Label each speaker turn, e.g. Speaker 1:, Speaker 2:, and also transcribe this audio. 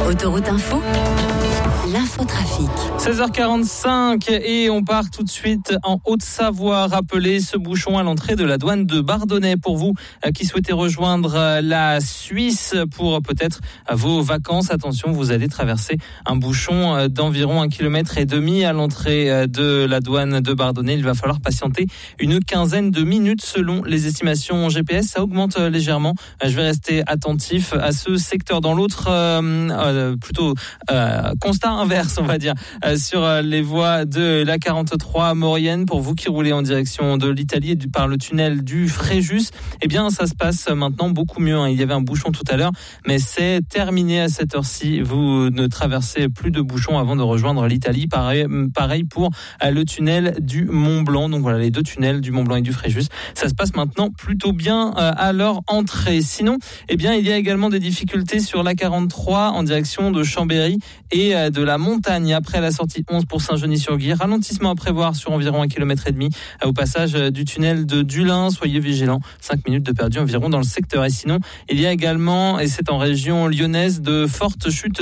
Speaker 1: Autoroute Info, l'infotrafic.
Speaker 2: 16h45 et on part tout de suite en Haute-Savoie. Rappelez ce bouchon à l'entrée de la douane de Bardonnay pour vous qui souhaitez rejoindre la Suisse pour peut-être vos vacances. Attention, vous allez traverser un bouchon d'environ 1,5 km à l'entrée de la douane de Bardonnay. Il va falloir patienter une quinzaine de minutes selon les estimations GPS. Ça augmente légèrement. Je vais rester attentif à ce secteur. Dans l'autre, constat inverse, on va dire, sur les voies de la 43 Maurienne. Pour vous qui roulez en direction de l'Italie par le tunnel du Fréjus, eh bien, ça se passe maintenant beaucoup mieux. Il y avait un bouchon tout à l'heure, mais c'est terminé à cette heure-ci. Vous ne traversez plus de bouchons avant de rejoindre l'Italie. Pareil pour le tunnel du Mont-Blanc. Donc voilà, les deux tunnels du Mont-Blanc et du Fréjus. Ça se passe maintenant plutôt bien à leur entrée. Sinon, eh bien, il y a également des difficultés sur la 43 en direction de Chambéry et de la Montagne après la sortie 11 pour Saint-Genis-sur-Guye. Ralentissement à prévoir sur environ 1,5 km au passage du tunnel de Dulin. Soyez vigilants, 5 minutes de perdu environ dans le secteur. Et sinon, il y a également, et c'est en région lyonnaise, de fortes chutes